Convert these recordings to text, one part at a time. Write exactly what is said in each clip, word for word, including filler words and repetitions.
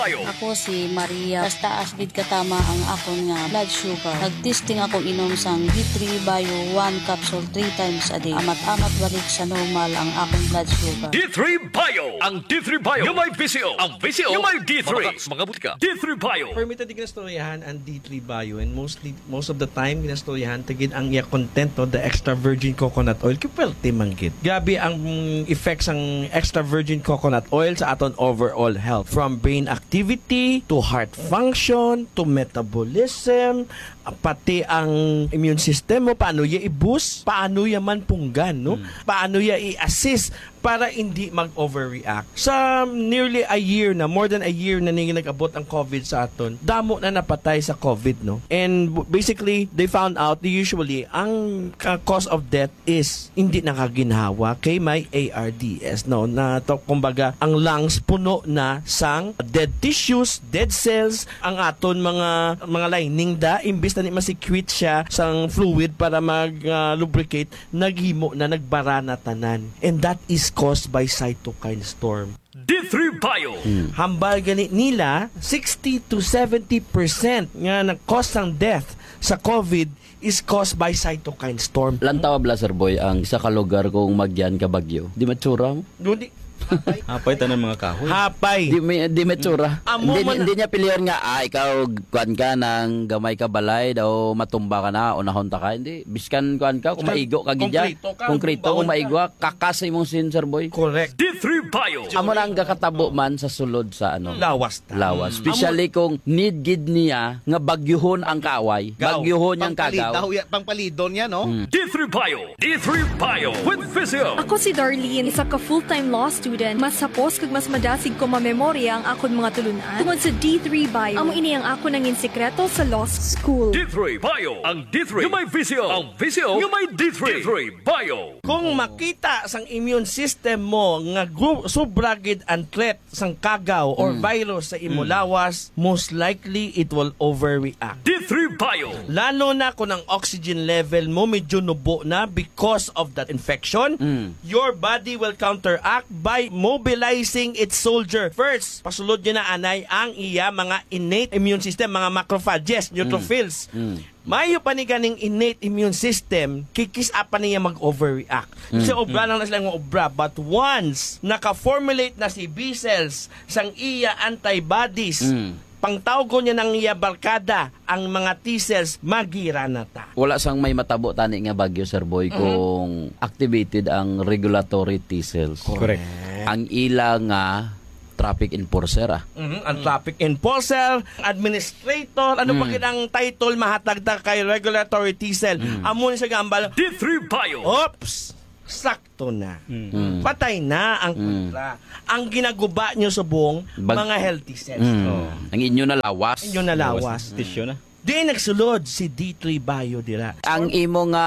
Ako si Maria. Basta asbid katama ang akon nga blood sugar. Nagtesting akong inom sang D three Bio one capsule three times a day. Amat-amat balik sa normal ang akong blood sugar. D three Bio! Ang D three Bio yung may V C O. Ang V C O yung may D three. Mga butika. D three Bio. Permitted din ginastoryahan ang D three Bio and mostly most of the time ginastoryahan tigid ang iya content no, the extra virgin coconut oil kipelte manggit. Gabi ang effects ang extra virgin coconut oil sa aton overall health from brain activity to heart function to metabolism pati ang immune system mo paano ya i-boost paano ya man punggan no hmm. paano ya i-assist para hindi mag-overreact. Sa nearly a year na, more than a year na nang nag-abot ang COVID sa aton, damo na napatay sa COVID, no? And basically, they found out, usually, ang cause of death is hindi nakaginhawa kay may A R D S, no? Na to, kumbaga, ang lungs puno na sang dead tissues, dead cells, ang aton mga mga lining da, imbis na ni masecrete siya sang fluid para mag-lubricate, uh, naghimo na, nagbara na tanan. And that is caused by cytokine storm. D three Bio. Hmm. Hambal gani nila sixty to seventy percent nga nag-cause ng death sa COVID is caused by cytokine storm. Lantaw bla sir boy ang isa ka lugar kung magyan ka bagyo. Di matsura mo? Di Hapay tanan mga kahoy. Hapay. Di, di matsura. Amo Hindi, man- hindi niya pilihan nga, ah, ikaw kuan ka ng gamay ka balay daw matumba ka na o nahonta ka. Hindi. Biskan kuan ka, kung maigo ka gidya. Konkreto ka, Konkreto kung bawon ka. maigwa, kakasay mong sin sir boy. Correct. D three Bio. Amo na ang kakatabo man sa sulod sa ano. Lawas ta. Lawas. Especially kung need gid niya nga bagyuhon ang kaway. Gaw. Bagyuhon niyang Pangpalid, kagaw. daw- pangpalidon yan, no? Hmm. D three Bio. D three Bio with V C O. Ako si Darlene, isa ka full-time law student. Mas sapos kag mas madasig ko mamemorya ang akon mga tulunan. Tungod sa D three Bio, amo ini ang ako nangin sekreto sa law school. D three Bio. Ang D three yung may V C O. Ang V C O yung may D three. D three Bio. Kung makita sang immune system mo nga group subragid ang threat sang kagaw or virus sa imo lawas, most likely it will overreact. D three Bio. Lalo na kung ang oxygen level mo medyo nubo na because of that infection, your body will counteract by mobilizing its soldier. First, pasulod nyo na anay ang iya mga innate immune system, mga macrophages, neutrophils. Mayo pa ni ganing innate immune system, kikis pa niya mag-overreact. Kasi obra lang na sila ng obra. But once naka-formulate na si B cells sang iya antibodies, pangtawgo niya ng iya barkada, ang mga T-cells, magira na ta. Wala sang may matabo tani nga bagyo sir boy kung activated ang regulatory T-cells. Correct. Ang ila nga traffic enforcer ah. Mm-hmm. Ang traffic enforcer, administrator, ano pa gid ang title mahatag ta kay regulatory T-cell. Amo ni sa gambal, D three Bio. oops, sakto na. Patay na ang kontra. Ang ginaguba nyo sa buong Bag- mga healthy cells. Mm. Oh. Ang inyo na lawas. Inyo nalawas. Tissue na. Di nagsulod si D three Bio dira. Ang imo nga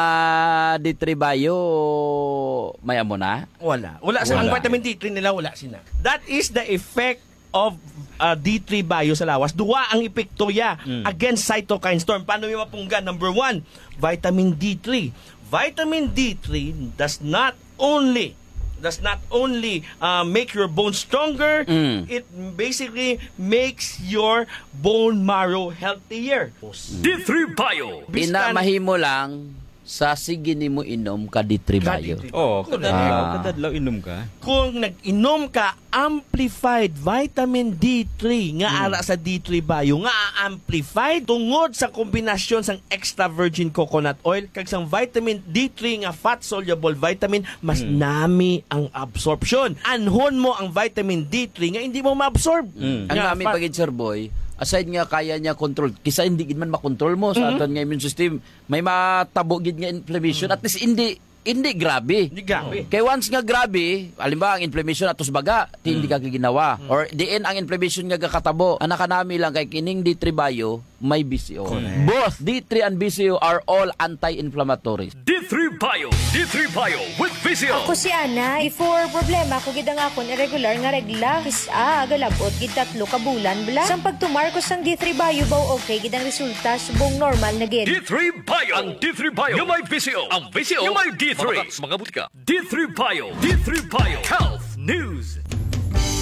D three Bio may amo na. Wala. Wala sa ang Wala. vitamin D three nila, wala sina. That is the effect of uh, D three Bio sa lawas. Duwa ang epekto ya against cytokine storm. Paano yung mapunggan? Number one, vitamin D three. Vitamin D three does not only does not only uh, make your bones stronger, Mm. it basically makes your bone marrow healthier. D three Bio. Ina mahimo lang sa sige nimo inom ka D three Bio. Oh, Correct. kadadlaw, kadadlaw inom ka. Kung nag-inom ka amplified vitamin D three nga ara sa D three Bio nga amplified tungod sa kombinasyon sang extra virgin coconut oil kag sang vitamin D three nga fat soluble vitamin, mas nami ang absorption. Anhon mo ang vitamin D three nga hindi mo ma-absorb. Ang Nga, namin fa- pagid sir boy, aside nga kaya niya control, kisa hindi gid man makontrol mo sa aton nga immune system, may matabo gid nga inflammation, at least hindi hindi grabe. Hindi grabe. Kay once nga grabe, halimbawa ang inflammation atos baga, ti hindi ka ginawa. Or diin ang inflammation nga kakatabo, anak kanami lang kay kining D three Bio, may B C O. Both D three and B C O are all anti-inflammatory. D three Bio. D three Bio with V C O. Ako si Ana, before problema ko gid ang akon irregular nga regla. Kisa galabot gid tatlo ka bulan bla. Sang pagtumar ko sang D three Bio baw okay gid ang resulta subong normal na gid. D three Bio. Ang D three Bio yung may V C O. Ang V C O yung may D three. Mga butika. D three Bio. D three Bio. Health News.